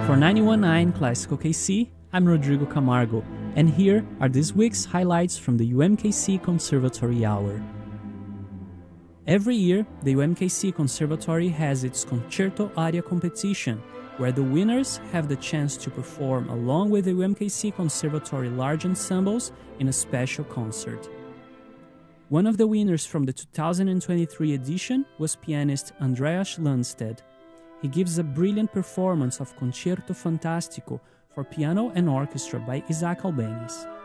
For 91.9 Classical KC, I'm Rodrigo Camargo, and here are this week's highlights from the UMKC Conservatory Hour. Every year, the UMKC Conservatory has its Concerto Aria competition, where the winners have the chance to perform along with the UMKC Conservatory large ensembles in a special concert. One of the winners from the 2023 edition was pianist Andreas Lundstedt. He gives a brilliant performance of Concerto Fantastico for piano and orchestra by Isaac Albéniz.